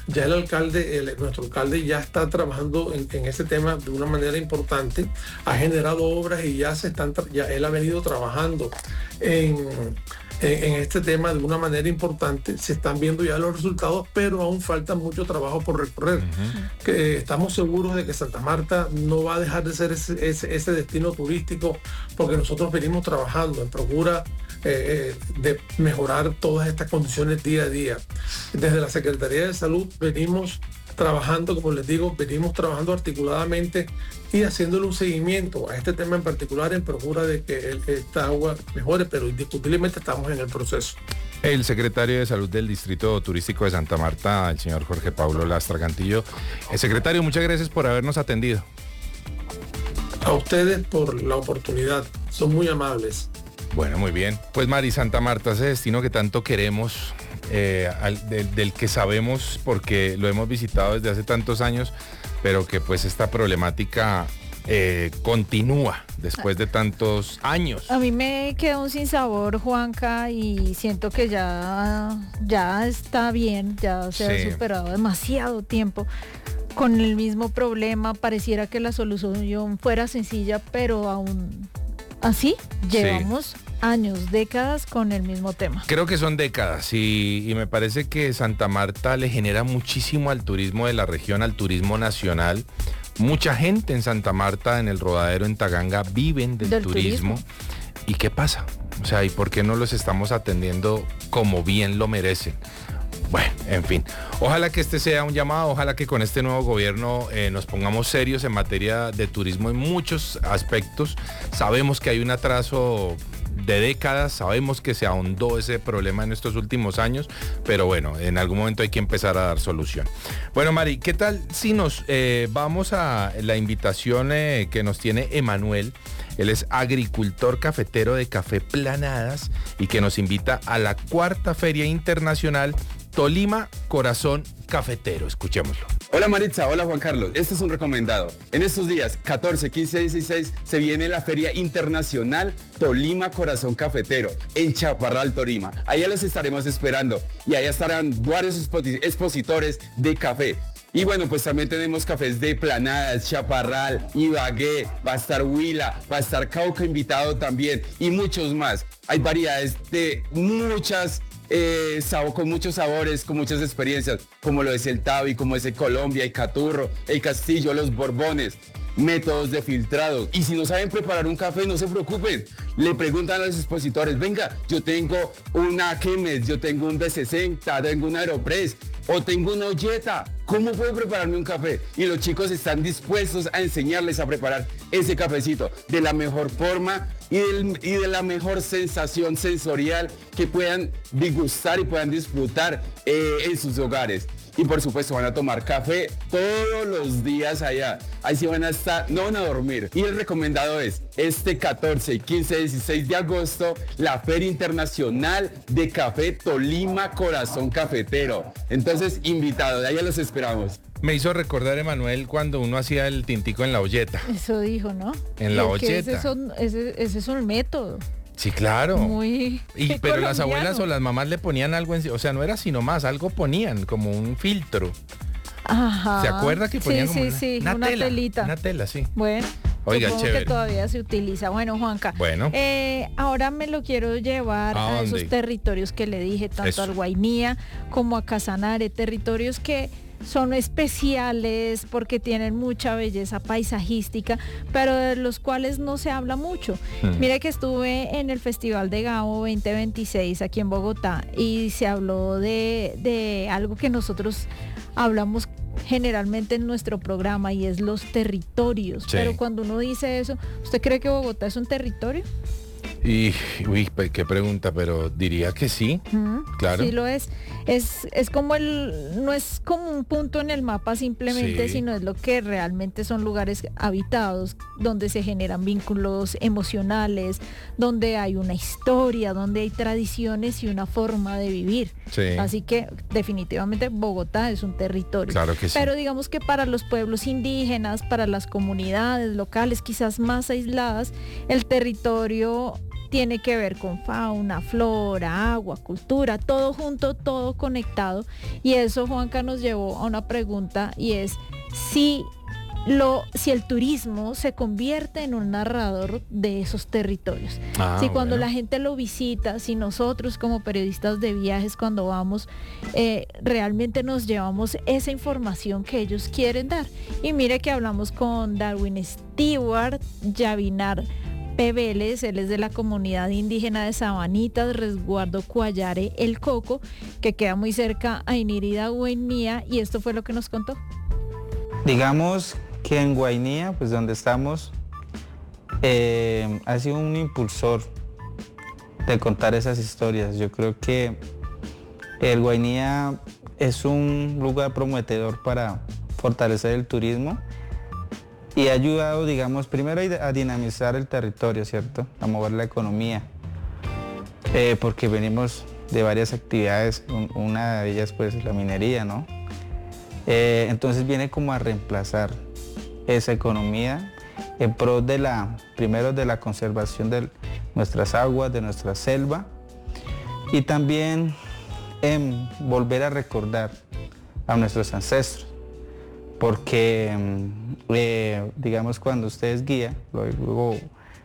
nuestro alcalde ya está trabajando en ese tema de una manera importante, ha generado obras y ya él ha venido trabajando en este tema de una manera importante. Se están viendo ya los resultados, pero aún falta mucho trabajo por recorrer. Que estamos seguros de que Santa Marta no va a dejar de ser ese destino turístico, porque nosotros venimos trabajando en procura de mejorar todas estas condiciones día a día. Desde la Secretaría de Salud venimos trabajando, como les digo, trabajando articuladamente y haciéndole un seguimiento a este tema en particular en procura de que esta agua mejore, pero indiscutiblemente estamos en el proceso. El secretario de Salud del Distrito Turístico de Santa Marta, el señor Jorge Paulo Lastra Cantillo. Secretario, muchas gracias por habernos atendido. A ustedes por la oportunidad, son muy amables. Bueno, muy bien. Pues Mari, Santa Marta, ese destino que tanto queremos, del que sabemos porque lo hemos visitado desde hace tantos años, pero que pues esta problemática continúa después de tantos años. A mí me queda un sinsabor, Juanca, y siento que ya está bien, ya se ha superado demasiado tiempo con el mismo problema. Pareciera que la solución fuera sencilla, pero aún así llevamos años, décadas con el mismo tema. Creo que son décadas y me parece que Santa Marta le genera muchísimo al turismo de la región, al turismo nacional. Mucha gente en Santa Marta, en el Rodadero, en Taganga, viven del turismo. ¿Y qué pasa? O sea, ¿y por qué no los estamos atendiendo como bien lo merecen? Bueno, en fin, ojalá que este sea un llamado, ojalá que con este nuevo gobierno nos pongamos serios en materia de turismo en muchos aspectos. Sabemos que hay un atraso de décadas. Sabemos que se ahondó ese problema en estos últimos años, pero bueno, en algún momento hay que empezar a dar solución. Bueno, Mari, ¿qué tal si nos vamos a la invitación que nos tiene Emanuel? Él es agricultor cafetero de Café Planadas y que nos invita a la 4ª Feria Internacional Tolima Corazón Cafetero. Escuchémoslo. Hola Maritza, hola Juan Carlos, este es un recomendado. En estos días, 14, 15, 16, se viene la Feria Internacional Tolima Corazón Cafetero en Chaparral, Tolima. Allá los estaremos esperando y allá estarán varios expositores de café. Y bueno, pues también tenemos cafés de Planadas, Chaparral, Ibagué, va a estar Huila, va a estar Cauca invitado también y muchos más. Hay variedades de muchas con muchos sabores, con muchas experiencias, como lo es el Tabi, como es el Colombia, el Caturro, el Castillo, los Borbones, métodos de filtrado. Y si no saben preparar un café, no se preocupen, le preguntan a los expositores, venga, yo tengo una Chemex, yo tengo un B60, tengo un Aeropress, o tengo una olleta, ¿cómo puedo prepararme un café? Y los chicos están dispuestos a enseñarles a preparar ese cafecito de la mejor forma y de la mejor sensación sensorial que puedan disgustar y puedan disfrutar en sus hogares. Y por supuesto van a tomar café todos los días allá. Ahí sí van a estar, no van a dormir. Y el recomendado es este 14, 15, 16 de agosto, la Feria Internacional de Café Tolima Corazón Cafetero. Entonces, invitados, de allá los esperamos. Me hizo recordar, Emanuel, cuando uno hacía el tintico en la olleta. Eso dijo, ¿no? En la olleta. Ese es un método. Sí, claro. Pero colombiano. Las abuelas o las mamás le ponían algo o sea, no era sino más, algo ponían, como un filtro. Ajá. ¿Se acuerda que ponían una telita? Una tela, sí. Bueno, oiga, chévere. Que todavía se utiliza. Bueno, Juanca. Bueno. Ahora me lo quiero llevar a esos territorios que le dije, tanto al Guainía como a Casanare, territorios que son especiales porque tienen mucha belleza paisajística, pero de los cuales no se habla mucho. Mire que estuve en el Festival de Gamo 2026 aquí en Bogotá y se habló de algo que nosotros hablamos generalmente en nuestro programa y es los territorios. Sí. Pero cuando uno dice eso, ¿usted cree que Bogotá es un territorio? Y, qué pregunta, pero diría que sí, claro. Sí lo es. Es como no es como un punto en el mapa simplemente, sino es lo que realmente son lugares habitados, donde se generan vínculos emocionales, donde hay una historia, donde hay tradiciones y una forma de vivir. Sí. Así que definitivamente Bogotá es un territorio. Claro que sí. Pero digamos que para los pueblos indígenas, para las comunidades locales quizás más aisladas, el territorio tiene que ver con fauna, flora, agua, cultura, todo junto, todo conectado. Y eso, Juanca, nos llevó a una pregunta y es si el turismo se convierte en un narrador de esos territorios. Si cuando la gente lo visita, si nosotros como periodistas de viajes cuando vamos, realmente nos llevamos esa información que ellos quieren dar. Y mire que hablamos con Darwin Stewart Yavinar Pebeles, él es de la comunidad indígena de Sabanitas, Resguardo Cuallare, El Coco, que queda muy cerca a Inírida, Guainía, y esto fue lo que nos contó. Digamos que en Guainía, pues donde estamos, ha sido un impulsor de contar esas historias. Yo creo que el Guainía es un lugar prometedor para fortalecer el turismo y ha ayudado, digamos, primero a dinamizar el territorio, ¿cierto? A mover la economía, porque venimos de varias actividades, una de ellas pues la minería, ¿no? Entonces viene como a reemplazar esa economía en pro primero de la conservación de nuestras aguas, de nuestra selva, y también en volver a recordar a nuestros ancestros. Porque, digamos, cuando usted es guía, luego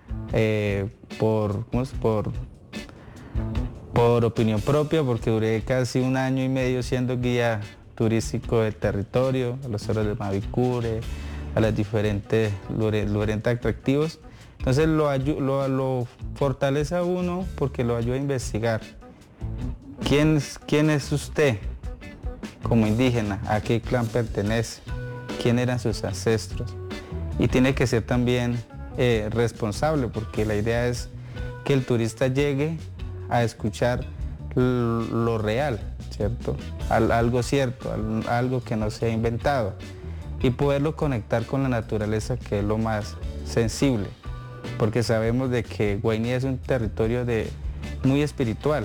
por opinión propia, porque duré casi 1 año y medio siendo guía turístico del territorio, a los cerros de Mavicure, a los diferentes lugares atractivos. Entonces lo fortalece a uno porque lo ayuda a investigar. ¿Quién es usted como indígena? ¿A qué clan pertenece? ¿Quién eran sus ancestros? Y tiene que ser también responsable, porque la idea es que el turista llegue a escuchar lo real, ¿cierto? Algo cierto, algo que no se ha inventado, y poderlo conectar con la naturaleza, que es lo más sensible, porque sabemos de que Guainía es un territorio muy espiritual,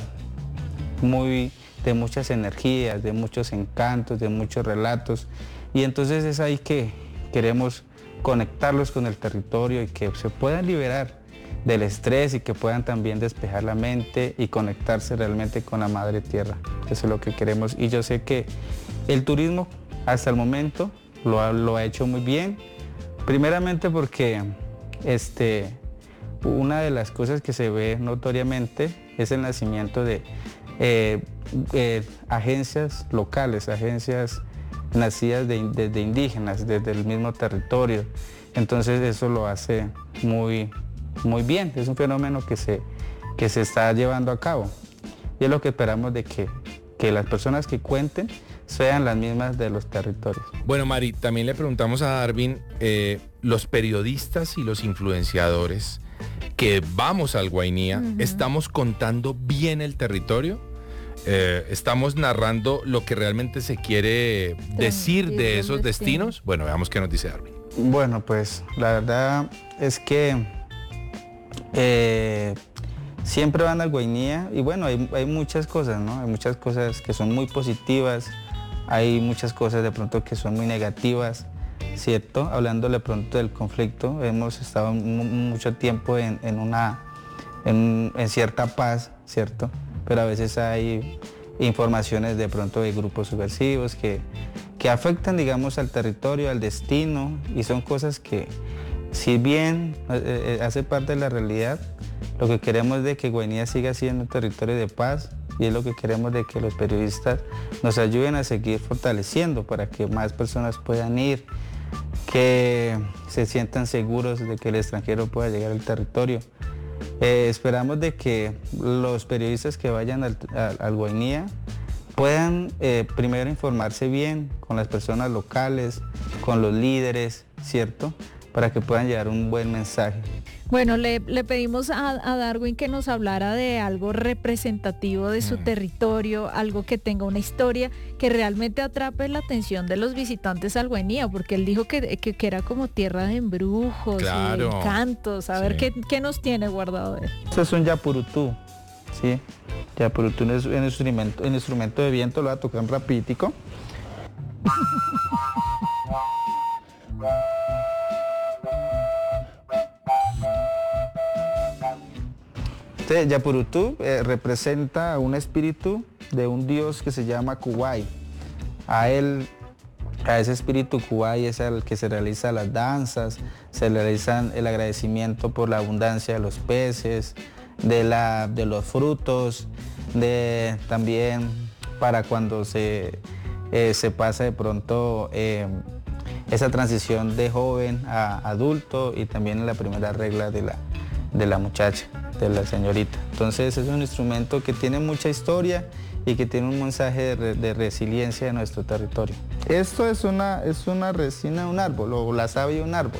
de muchas energías, de muchos encantos, de muchos relatos, y entonces es ahí que queremos conectarlos con el territorio y que se puedan liberar del estrés y que puedan también despejar la mente y conectarse realmente con la madre tierra. Eso es lo que queremos, y yo sé que el turismo hasta el momento lo ha hecho muy bien, primeramente porque una de las cosas que se ve notoriamente es el nacimiento de agencias locales, agencias nacidas de indígenas, desde el mismo territorio. Entonces eso lo hace muy bien, es un fenómeno que se está llevando a cabo. Y es lo que esperamos, de que las personas que cuenten sean las mismas de los territorios. Bueno, Mari, también le preguntamos a Darwin, los periodistas y los influenciadores que vamos al Guainía, ¿estamos contando bien el territorio? ¿Estamos narrando lo que realmente se quiere decir de esos destinos? Bueno, veamos qué nos dice Darwin. Bueno, pues la verdad es que siempre van al Guainía y bueno, hay muchas cosas, ¿no? Hay muchas cosas que son muy positivas, hay muchas cosas de pronto que son muy negativas, ¿cierto? Hablando de pronto del conflicto, hemos estado mucho tiempo en cierta paz, ¿cierto? Pero a veces hay informaciones de pronto de grupos subversivos que afectan, digamos, al territorio, al destino, y son cosas que, si bien hace parte de la realidad, lo que queremos es de que Guainía siga siendo un territorio de paz, y es lo que queremos, de que los periodistas nos ayuden a seguir fortaleciendo para que más personas puedan ir, que se sientan seguros de que el extranjero pueda llegar al territorio. Esperamos de que los periodistas que vayan al Guainía puedan primero informarse bien con las personas locales, con los líderes, ¿cierto? Para que puedan llevar un buen mensaje. Bueno, le pedimos a Darwin que nos hablara de algo representativo de su territorio, algo que tenga una historia que realmente atrape la atención de los visitantes al Guainía, porque él dijo que era como tierra de embrujos, claro, y encantos. A ver, ¿qué nos tiene guardado de él? Esto es un yapurutú, ¿sí? Yapurutú es un instrumento de viento, lo voy a tocar rapiditico. Este yapurutú representa un espíritu de un dios que se llama Kuwai. A ese espíritu Kuwai es al que se realizan las danzas, se realizan el agradecimiento por la abundancia de los peces, de los frutos, también para cuando se pasa de pronto esa transición de joven a adulto, y también la primera regla de la muchacha, de la señorita. Entonces es un instrumento que tiene mucha historia y que tiene un mensaje de resiliencia de nuestro territorio. Esto es una resina de un árbol, o la savia de un árbol.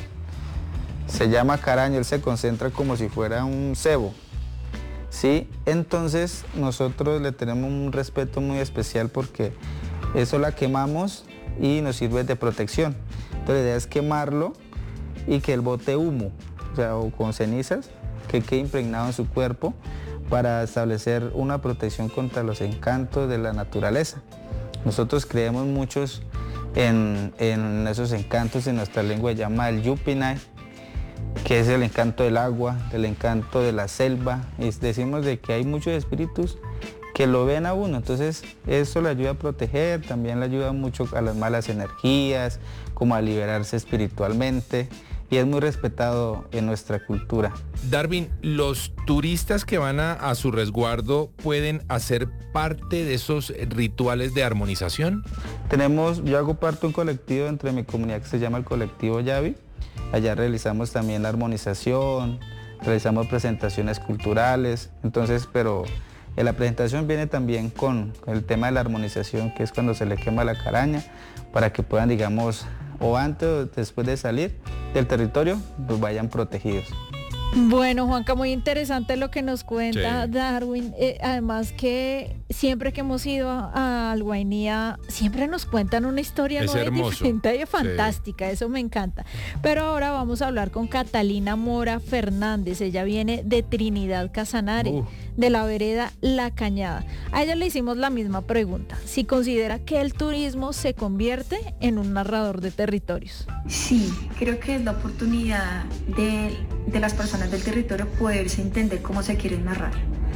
Se llama caraño, él se concentra como si fuera un cebo, ¿sí? Entonces nosotros le tenemos un respeto muy especial porque eso la quemamos y nos sirve de protección. Entonces la idea es quemarlo y que él bote humo, o con cenizas, que quede impregnado en su cuerpo para establecer una protección contra los encantos de la naturaleza. Nosotros creemos muchos en esos encantos. En nuestra lengua llama el yupinay, que es el encanto del agua, el encanto de la selva, y decimos de que hay muchos espíritus que lo ven a uno, entonces eso le ayuda a proteger, también le ayuda mucho a las malas energías, como a liberarse espiritualmente, y es muy respetado en nuestra cultura. Darwin, ¿los turistas que van a su resguardo pueden hacer parte de esos rituales de armonización? Yo hago parte de un colectivo entre mi comunidad que se llama el colectivo Yavi. Allá realizamos también la armonización, realizamos presentaciones culturales, entonces, pero la presentación viene también con el tema de la armonización, que es cuando se le quema la caraña, para que puedan, digamos, o antes o después de salir del territorio, pues vayan protegidos. Bueno, Juanca, muy interesante lo que nos cuenta Darwin. Además que siempre que hemos ido al Guainía, siempre nos cuentan una historia nueva y diferente y fantástica. Eso me encanta. Pero ahora vamos a hablar con Catalina Mora Fernández. Ella viene de Trinidad Casanare, de la vereda La Cañada. A ella le hicimos la misma pregunta, si considera que el turismo se convierte en un narrador de territorios. Sí, creo que es la oportunidad de las personas del territorio poderse entender cómo se quieren narrar.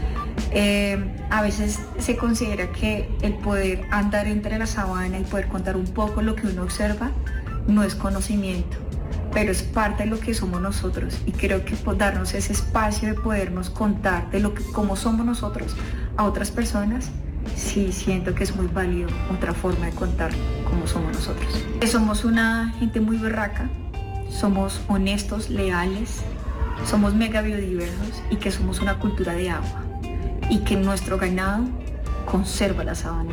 A veces se considera que el poder andar entre la sabana y poder contar un poco lo que uno observa no es conocimiento, pero es parte de lo que somos nosotros, y creo que darnos ese espacio de podernos contar de cómo somos nosotros a otras personas, sí siento que es muy válido otra forma de contar cómo somos nosotros. Somos una gente muy berraca, somos honestos, leales, somos mega biodiversos y que somos una cultura de agua y que nuestro ganado conserva la sabana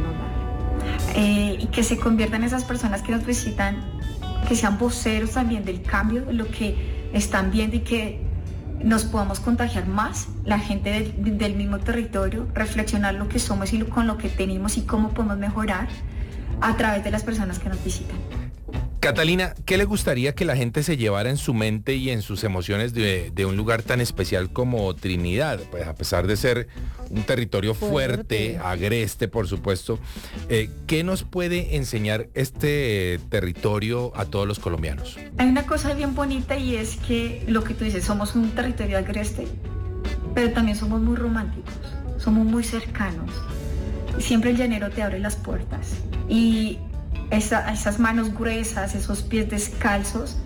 y que se conviertan en esas personas que nos visitan, que sean voceros también del cambio, de lo que están viendo, y que nos podamos contagiar más, la gente del mismo territorio, reflexionar lo que somos y con lo que tenemos y cómo podemos mejorar a través de las personas que nos visitan. Catalina, ¿qué le gustaría que la gente se llevara en su mente y en sus emociones de un lugar tan especial como Trinidad? Pues a pesar de ser un territorio fuerte, agreste, por supuesto, ¿qué nos puede enseñar este territorio a todos los colombianos? Hay una cosa bien bonita, y es que lo que tú dices, somos un territorio agreste, pero también somos muy románticos, somos muy cercanos. Siempre el llanero te abre las puertas, y esas manos gruesas, esos pies descalzos,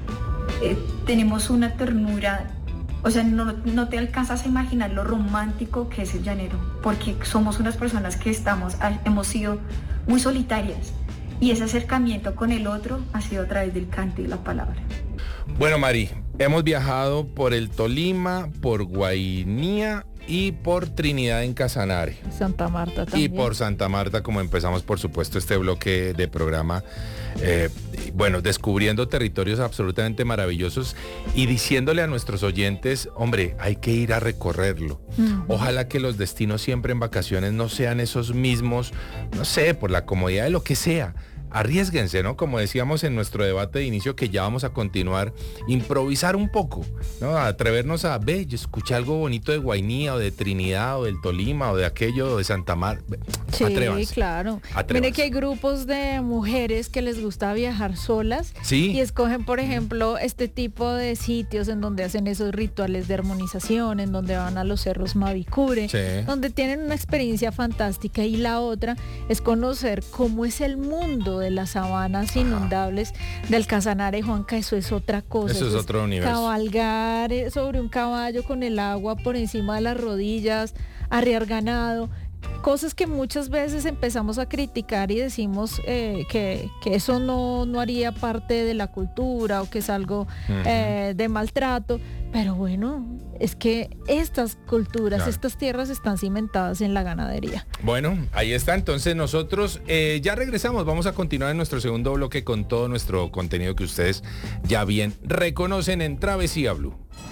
tenemos una ternura, o sea, no te alcanzas a imaginar lo romántico que es el llanero, porque somos unas personas que hemos sido muy solitarias, y ese acercamiento con el otro ha sido a través del canto y la palabra. Bueno, Mari, hemos viajado por el Tolima, por Guainía y por Trinidad en Casanare. Santa Marta también. Y por Santa Marta, como empezamos, por supuesto, este bloque de programa, bueno, descubriendo territorios absolutamente maravillosos y diciéndole a nuestros oyentes, hombre, hay que ir a recorrerlo. Ojalá que los destinos siempre en vacaciones no sean esos mismos, no sé, por la comodidad de lo que sea. Arriésguense, ¿no? Como decíamos en nuestro debate de inicio, que ya vamos a continuar, improvisar un poco, ¿no? Atrevernos a, yo escuché algo bonito de Guainía o de Trinidad o del Tolima o de aquello de Santa Marta. Sí, atrévanse. Claro. Mire que hay grupos de mujeres que les gusta viajar solas, ¿sí? Y escogen, por ejemplo, este tipo de sitios en donde hacen esos rituales de armonización, en donde van a los cerros Mavicure, donde tienen una experiencia fantástica. Y la otra es conocer cómo es el mundo de las sabanas inundables del Casanare, Juanca. Eso es otra cosa. Eso es otro universo. Cabalgar sobre un caballo con el agua por encima de las rodillas, arriar ganado, cosas que muchas veces empezamos a criticar y decimos que eso no haría parte de la cultura, o que es algo de maltrato, pero bueno, es que estas culturas, estas tierras están cimentadas en la ganadería. Bueno, ahí está. Entonces nosotros ya regresamos, vamos a continuar en nuestro segundo bloque con todo nuestro contenido que ustedes ya bien reconocen en Travesía Blue.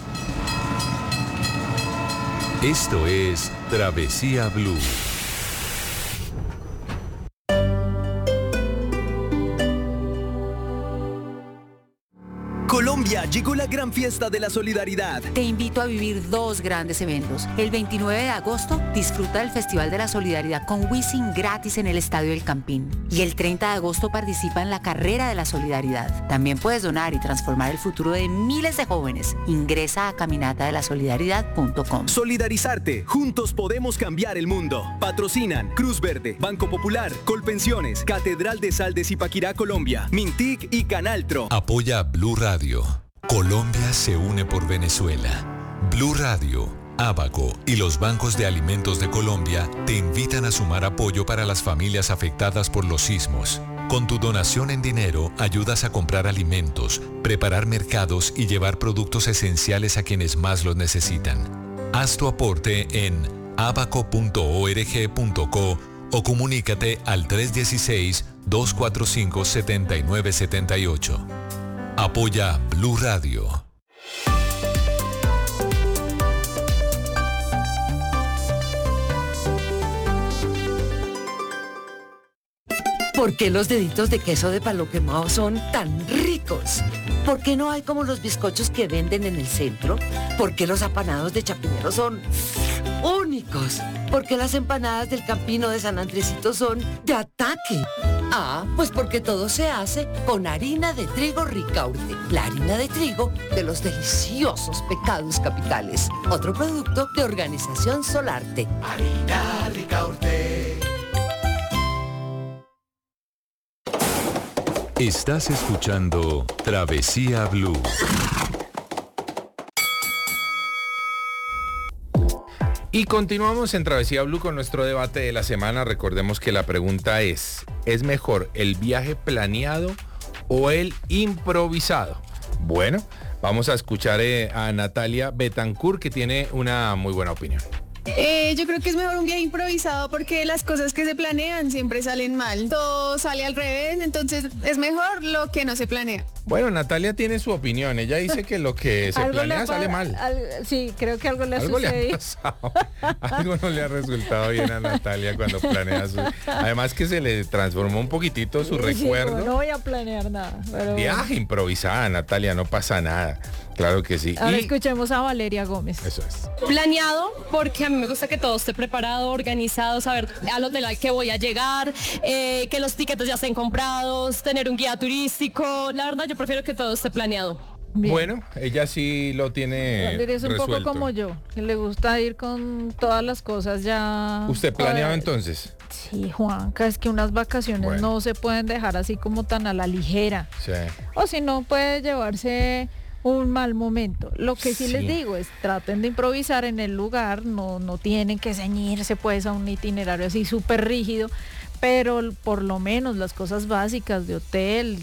Esto es Travesía Blue. Colombia, llegó la gran fiesta de la solidaridad. Te invito a vivir dos grandes eventos. El 29 de agosto, disfruta del Festival de la Solidaridad con Wisin gratis en el Estadio El Campín. Y el 30 de agosto participa en la Carrera de la Solidaridad. También puedes donar y transformar el futuro de miles de jóvenes. Ingresa a caminatadelasolidaridad.com. Solidarizarte. Juntos podemos cambiar el mundo. Patrocinan Cruz Verde, Banco Popular, Colpensiones, Catedral de Sal de Zipaquirá, Colombia, Mintic y Canaltro. Apoya Blue Radio. Colombia se une por Venezuela. Blue Radio, Abaco y los bancos de alimentos de Colombia te invitan a sumar apoyo para las familias afectadas por los sismos. Con tu donación en dinero ayudas a comprar alimentos, preparar mercados y llevar productos esenciales a quienes más los necesitan. Haz tu aporte en abaco.org.co o comunícate al 316-245-7978. Apoya Blue Radio. ¿Por qué los deditos de queso de palo quemado son tan ricos? ¿Por qué no hay como los bizcochos que venden en el centro? ¿Por qué los apanados de Chapinero son únicos? ¿Por qué las empanadas del Campino de San Andresito son de ataque? Pues porque todo se hace con harina de trigo Ricaurte, la harina de trigo de los deliciosos pecados capitales. Otro producto de Organización Solarte. Harina Ricaurte. Estás escuchando Travesía Blue. Y continuamos en Travesía Blue con nuestro debate de la semana. Recordemos que la pregunta ¿es mejor el viaje planeado o el improvisado? Bueno, vamos a escuchar a Natalia Betancourt, que tiene una muy buena opinión. Yo creo que es mejor un viaje improvisado porque las cosas que se planean siempre salen mal. Todo sale al revés, entonces es mejor lo que no se planea. Bueno, Natalia tiene su opinión. Ella dice que lo que se planea sale mal. Sí, creo que algo le ha Algo le sucedido. ha pasado. Algo no le ha resultado bien a Natalia cuando planea su... Además que se le transformó un poquitito su recuerdo. No voy a planear nada. Pero Viaje improvisada, Natalia, no pasa nada. Claro que sí. Ahora escuchemos a Valeria Gómez. Eso es. Planeado, porque a mí me gusta que todo esté preparado, organizado, saber al hotel al que voy a llegar, que los tiquetes ya estén comprados, tener un guía turístico. La verdad, yo prefiero que todo esté planeado. Bien. Bueno, ella sí lo tiene Valeria es un resuelto. poco como yo, que le gusta ir con todas las cosas ya. ¿Usted planeaba entonces? Sí, Juanca, es que unas vacaciones no se pueden dejar así como tan a la ligera. Sí. O si no, puede llevarse un mal momento. Lo que sí les digo es traten de improvisar en el lugar, no tienen que ceñirse pues a un itinerario así súper rígido, pero por lo menos las cosas básicas de hotel,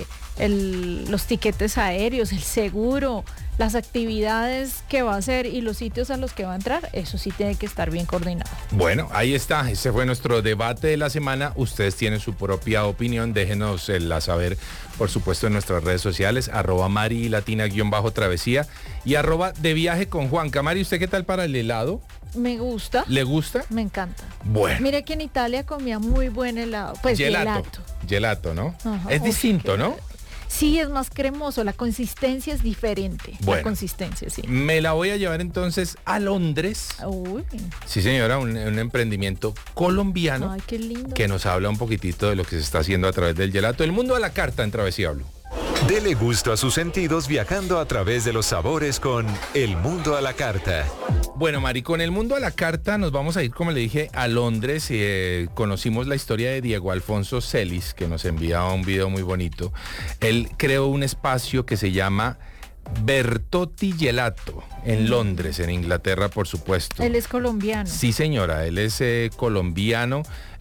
los tiquetes aéreos, el seguro, las actividades que va a hacer y los sitios a los que va a entrar, eso sí tiene que estar bien coordinado. Bueno, ahí está, ese fue nuestro debate de la semana. Ustedes tienen su propia opinión, déjenosla saber, por supuesto, en nuestras redes sociales, @marilatina_travesía y @deviaje con Juanca. Mari, ¿usted qué tal para el helado? Me gusta. ¿Le gusta? Me encanta. Bueno. Mire que en Italia comía muy buen helado. Pues Gelato, ¿no? Ajá. Es distinto, ¿no? Sí, es más cremoso, la consistencia es diferente. Bueno, la consistencia, sí. Me la voy a llevar entonces a Londres. Uy. Sí, señora, un emprendimiento colombiano. Ay, qué lindo. Que nos habla un poquitito de lo que se está haciendo a través del gelato. El mundo a la carta en Travesía Blue. Dele gusto a sus sentidos viajando a través de los sabores con El Mundo a la Carta. Bueno, Mari, con El Mundo a la Carta nos vamos a ir, como le dije, a Londres. Conocimos la historia de Diego Alfonso Celis, que nos enviaba un video muy bonito. Él creó un espacio que se llama Bertotti Gelato en Londres, en Inglaterra, por supuesto. Él es colombiano. Sí, señora, él es colombiano.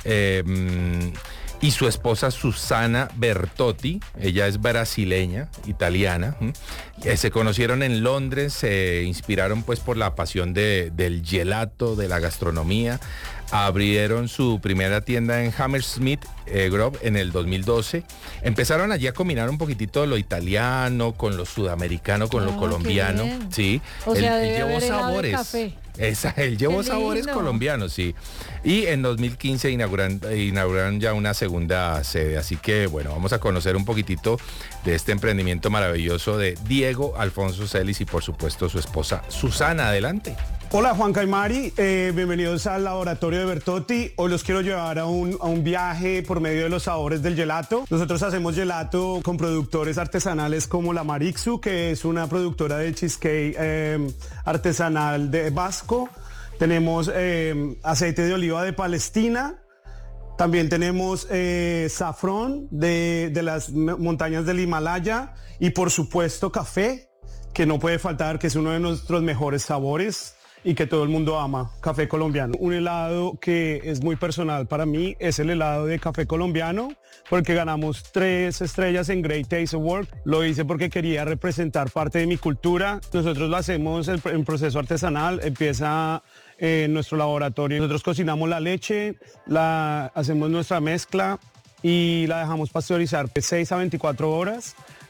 Y su esposa Susana Bertotti, ella es brasileña, italiana. Se conocieron en Londres, se inspiraron pues por la pasión del gelato, de la gastronomía. Abrieron su primera tienda en Hammersmith Grove en el 2012. Empezaron allí a combinar un poquitito lo italiano con lo sudamericano, con lo colombiano. Sí, o sea, él llevó sabores. De café. Él llevó sabores colombianos, sí. Y en 2015 inauguraron ya una segunda sede. Así que, bueno, vamos a conocer un poquitito de este emprendimiento maravilloso de Diego Alfonso Celis y, por supuesto, su esposa Susana. Adelante. Hola, Juanca y Mari. Bienvenidos al laboratorio de Bertotti. Hoy los quiero llevar a un viaje por medio de los sabores del gelato. Nosotros hacemos gelato con productores artesanales como la Marixu, que es una productora de cheesecake artesanal de Vasco. Tenemos aceite de oliva de Palestina. También tenemos safrón de las montañas del Himalaya. Y por supuesto café, que no puede faltar, que es uno de nuestros mejores sabores y que todo el mundo ama, café colombiano. Un helado que es muy personal para mí es el helado de café colombiano, porque ganamos 3 estrellas en Great Taste Award. Lo hice porque quería representar parte de mi cultura. Nosotros lo hacemos en proceso artesanal, empieza en nuestro laboratorio. Nosotros cocinamos la leche, hacemos nuestra mezcla y la dejamos pasteurizar de 6 a 24 horas.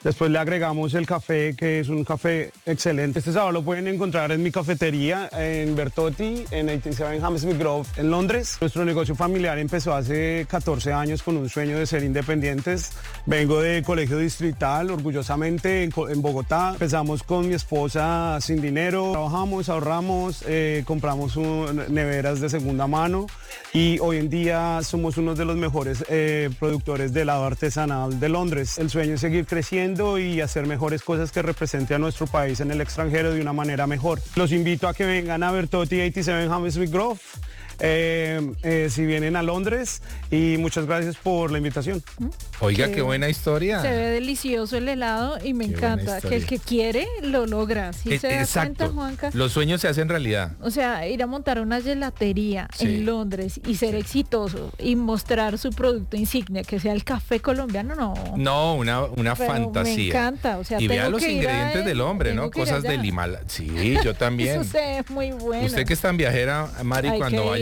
Después le agregamos el café, que es un café excelente. Este sabor lo pueden encontrar en mi cafetería en Bertotti, en 87 Hammersmith Grove, en Londres. Nuestro negocio familiar empezó hace 14 años con un sueño de ser independientes. Vengo de colegio distrital, orgullosamente en Bogotá. Empezamos con mi esposa sin dinero, trabajamos, ahorramos, compramos neveras de segunda mano y hoy en día somos uno de los mejores productores de helado artesanal de Londres. El sueño es seguir creciendo y hacer mejores cosas que represente a nuestro país en el extranjero de una manera mejor. Los invito a que vengan a Bertotti 87 Hammersmith Grove. Si vienen a Londres, y muchas gracias por la invitación. Oiga, qué buena historia. Se ve delicioso el helado y me encanta que el que quiere lo logra. ¿Sí se da cuenta, Juanca? Los sueños se hacen realidad. O sea, ir a montar una gelatería en Londres y ser exitoso y mostrar su producto insignia, que sea el café colombiano, No, una fantasía. Me encanta, o sea, y vea los ingredientes del hombre, ¿no? Cosas del Himalaya. Sí, yo también. Eso es muy bueno. Usted que es tan viajera, Mari, cuando vaya